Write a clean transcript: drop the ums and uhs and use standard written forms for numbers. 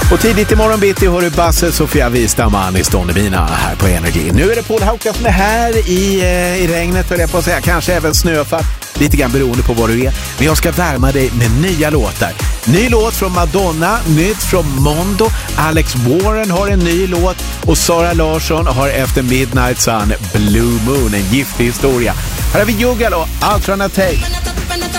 Och tidigt imorgon bitti har du Basse, Sofia Wistaman i Ståndebina här på Energy. Nu är det Paul Hauka som är här i regnet, vill jag på säga. Kanske även snöfall, lite grann beroende på var du är. Men jag ska värma dig med nya låtar. Ny låt från Madonna, nytt från Mondo. Alex Warren har en ny låt. Och Sara Larsson har efter Midnight Sun Blue Moon, en giftig historia. Här har vi Jugal och Ultra Nate.